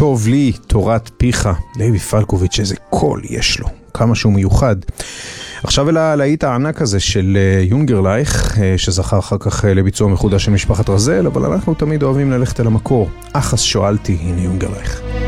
טוב לי תורת פיך, לוי פלקוביץ', איזה קול יש לו, כמה שהוא מיוחד. עכשיו אל הלהיט הענק הזה של יונגרלייך, שזכה אחר כך לביצוע מחודש של משפחת רזל, אבל אנחנו תמיד אוהבים ללכת אל המקור. אחס שואלתי, הנה יונגרלייך.